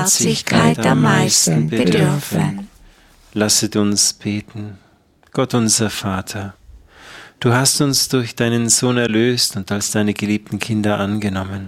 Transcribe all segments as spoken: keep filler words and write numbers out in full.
Barmherzigkeit am meisten bedürfen. Lasset uns beten. Gott unser Vater, du hast uns durch deinen Sohn erlöst und als deine geliebten Kinder angenommen.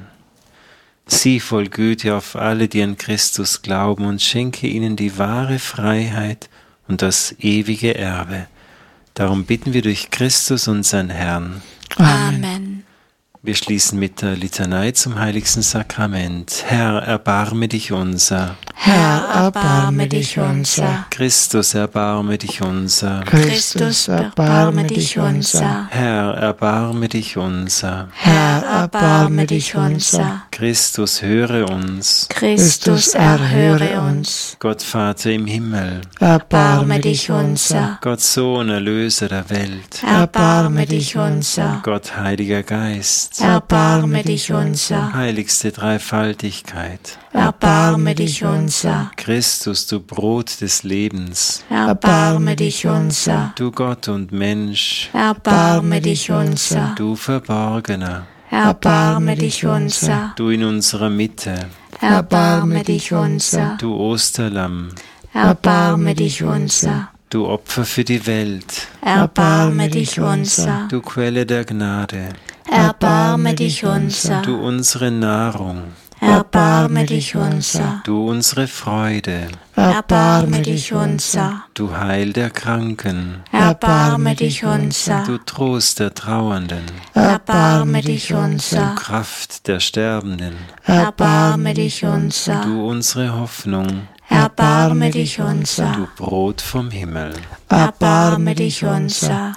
Sieh voll Güte auf alle, die an Christus glauben, und schenke ihnen die wahre Freiheit und das ewige Erbe. Darum bitten wir durch Christus, unseren Herrn. Amen. Wir schließen mit der Litanei zum heiligsten Sakrament. Herr, erbarme dich unser. Herr, erbarme dich unser. Christus, erbarme dich unser. Christus, erbarme dich unser. Herr, erbarme dich unser. Herr, erbarme dich unser. Christus, höre uns. Christus, erhöre uns. Gott Vater im Himmel. Erbarme dich unser. Gott Sohn, Erlöser der Welt. Erbarme dich unser. Gott Heiliger Geist. Erbarme dich unser. Heiligste Dreifaltigkeit. Erbarme dich unser. Christus, du Brot des Lebens. Erbarme dich unser. Du Gott und Mensch. Erbarme dich unser. Du Verborgener. Erbarme dich unser. Du in unserer Mitte. Erbarme dich unser. Du Osterlamm. Erbarme dich unser. Du Opfer für die Welt. Erbarme dich unser. Du Quelle der Gnade. Erbarme dich unser. Du unsere Nahrung. Erbarme dich unser. Du unsere Freude. Erbarme dich unser. Du Heil der Kranken. Erbarme dich unser. Du Trost der Trauernden. Erbarme dich unser. Du Kraft der Sterbenden. Erbarme dich unser. Du unsere Hoffnung. Erbarme dich unser. Du Brot vom Himmel. Erbarme dich unser.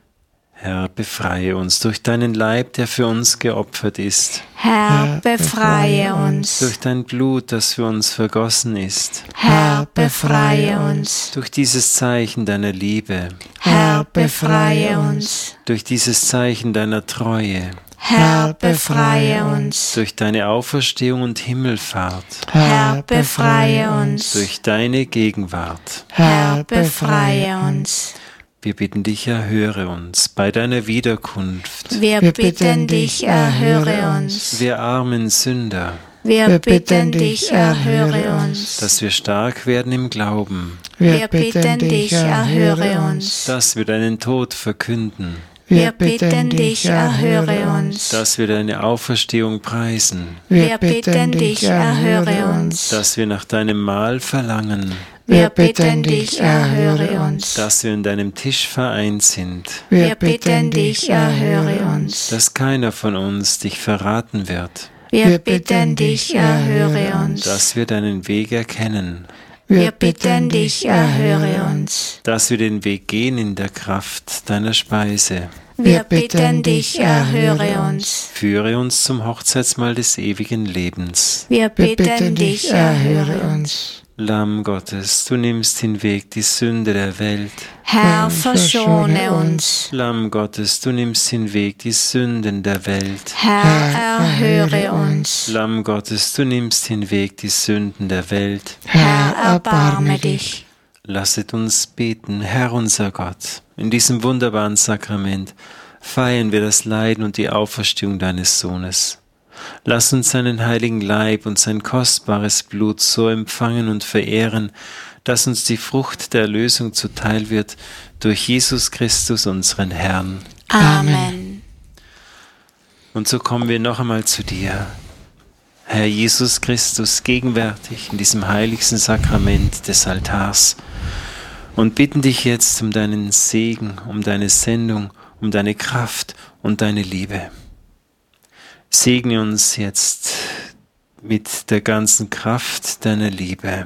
Herr, befreie uns durch deinen Leib, der für uns geopfert ist. Herr, befreie uns. Durch dein Blut, das für uns vergossen ist. Herr, befreie uns. Durch dieses Zeichen deiner Liebe. Herr, befreie uns. Durch dieses Zeichen deiner Treue. Herr, befreie uns. Durch deine Auferstehung und Himmelfahrt. Herr, befreie uns. Durch deine Gegenwart. Herr, befreie uns. Wir bitten dich, erhöre uns bei deiner Wiederkunft. Wir bitten dich, erhöre uns. Wir armen Sünder. Wir bitten dich, erhöre uns. Dass wir stark werden im Glauben. Wir bitten dich, erhöre uns. Dass wir deinen Tod verkünden. Wir bitten dich, erhöre uns. Dass wir deine Auferstehung preisen. Wir bitten dich, erhöre uns. Dass wir nach deinem Mahl verlangen. Wir bitten dich, erhöre uns. Dass wir in deinem Tisch vereint sind. Wir bitten dich, erhöre uns. Dass keiner von uns dich verraten wird. Wir bitten dich, erhöre uns. Dass wir deinen Weg erkennen. Wir bitten dich, erhöre uns. Dass wir den Weg gehen in der Kraft deiner Speise. Wir bitten dich, erhöre uns. Führe uns zum Hochzeitsmahl des ewigen Lebens. Wir bitten dich, erhöre uns. Lamm Gottes, du nimmst hinweg die Sünde der Welt. Herr, verschone uns. Lamm Gottes, du nimmst hinweg die Sünden der Welt. Herr, erhöre uns. Lamm Gottes, du nimmst hinweg die Sünden der Welt. Herr, erbarme dich. Lasset uns beten, Herr unser Gott. In diesem wunderbaren Sakrament feiern wir das Leiden und die Auferstehung deines Sohnes. Lass uns seinen heiligen Leib und sein kostbares Blut so empfangen und verehren, dass uns die Frucht der Erlösung zuteil wird durch Jesus Christus, unseren Herrn. Amen. Und so kommen wir noch einmal zu dir, Herr Jesus Christus, gegenwärtig in diesem heiligsten Sakrament des Altars und bitten dich jetzt um deinen Segen, um deine Sendung, um deine Kraft und deine Liebe. Segne uns jetzt mit der ganzen Kraft deiner Liebe.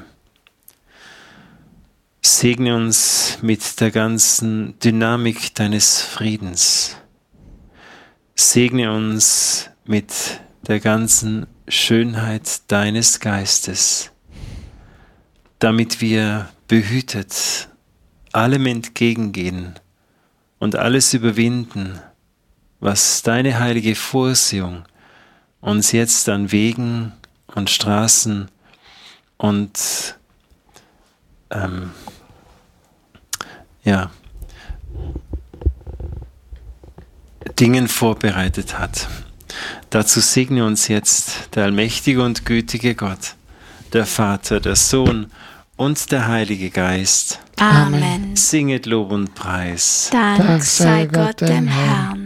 Segne uns mit der ganzen Dynamik deines Friedens. Segne uns mit der ganzen Schönheit deines Geistes, damit wir behütet allem entgegengehen und alles überwinden, was deine heilige Vorsehung uns jetzt an Wegen und Straßen und ähm, ja, Dingen vorbereitet hat. Dazu segne uns jetzt der allmächtige und gütige Gott, der Vater, der Sohn und der Heilige Geist. Amen. Singet Lob und Preis. Dank sei Gott dem Herrn.